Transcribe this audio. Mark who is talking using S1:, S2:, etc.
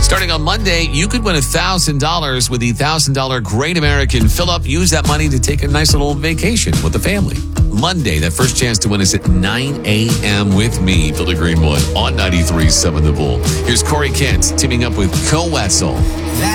S1: Starting on Monday, you could win $1,000 with the $1,000 Great American Fill-Up. Use that money to take a nice little vacation with the family. Monday, that first chance to win is at 9 a.m. with me, Billy Greenwood, on 93.7 The Bull. Here's Corey Kent teaming up with Co Wessel.